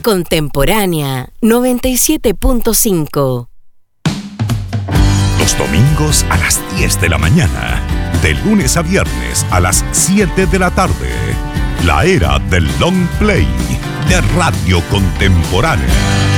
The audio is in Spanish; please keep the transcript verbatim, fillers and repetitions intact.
Contemporánea noventa y siete punto cinco. Los domingos a las diez de la mañana. De lunes a viernes a las siete de la tarde. La era del long play de Radio Contemporánea.